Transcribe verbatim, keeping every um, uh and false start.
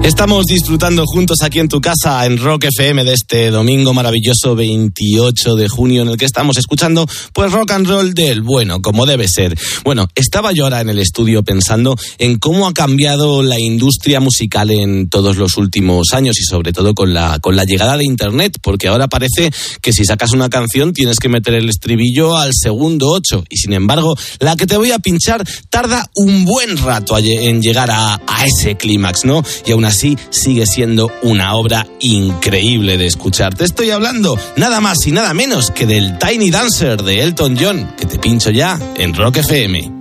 Estamos disfrutando juntos aquí en tu casa, en Rock F M, de este domingo maravilloso veintiocho de junio, en el que estamos escuchando pues rock and roll del bueno, como debe ser. Bueno, estaba yo ahora en el estudio pensando en cómo ha cambiado la industria musical en todos los últimos años y sobre todo con la, con la llegada de Internet, porque ahora parece que si sacas una canción tienes que meter el estribillo al segundo ocho, y sin embargo la que te voy a pinchar tarda un buen rato en llegar a, a ese clímax, ¿no? Y aún así sigue siendo una obra increíble de escuchar. Te estoy hablando nada más y nada menos que del Tiny Dancer de Elton John, que te pincho ya en Rock F M.